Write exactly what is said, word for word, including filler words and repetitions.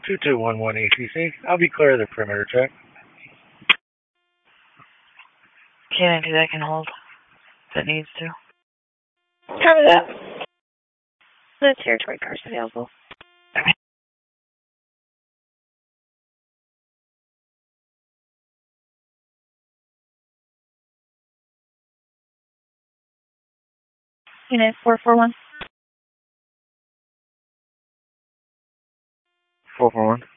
two two one one A T C. I'll be clear of the perimeter check. Can't do that, can hold if it needs to. Cover that. The territory cars available. Unit four four one. four four one.